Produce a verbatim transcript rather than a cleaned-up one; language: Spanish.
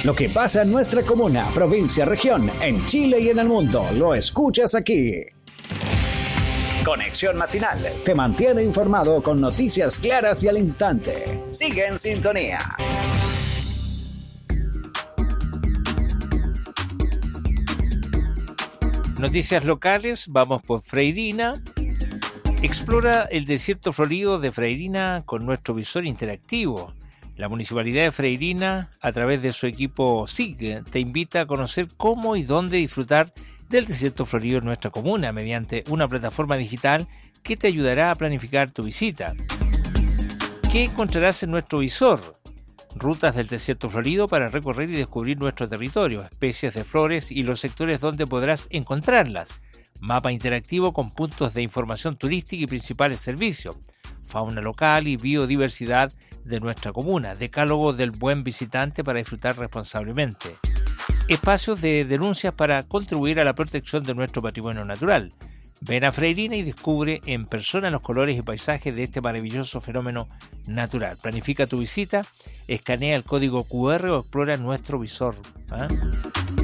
Lo que pasa en nuestra comuna, provincia, región, en Chile y en el mundo, lo escuchas aquí. Conexión Matinal te mantiene informado con noticias claras y al instante. Sigue en sintonía. Noticias locales, vamos por Freirina. Explora el desierto florido de Freirina con nuestro visor interactivo. La Municipalidad de Freirina, a través de su equipo S I G, te invita a conocer cómo y dónde disfrutar del desierto florido en nuestra comuna mediante una plataforma digital que te ayudará a planificar tu visita. ¿Qué encontrarás en nuestro visor? Rutas del desierto florido para recorrer y descubrir nuestro territorio, especies de flores y los sectores donde podrás encontrarlas. Mapa interactivo con puntos de información turística y principales servicios. Fauna local y biodiversidad de nuestra comuna. Decálogo del buen visitante para disfrutar responsablemente. Espacios de denuncias para contribuir a la protección de nuestro patrimonio natural. Ven a Freirina y descubre en persona los colores y paisajes de este maravilloso fenómeno natural. Planifica tu visita, escanea el código cu erre o explora nuestro visor. ¿eh?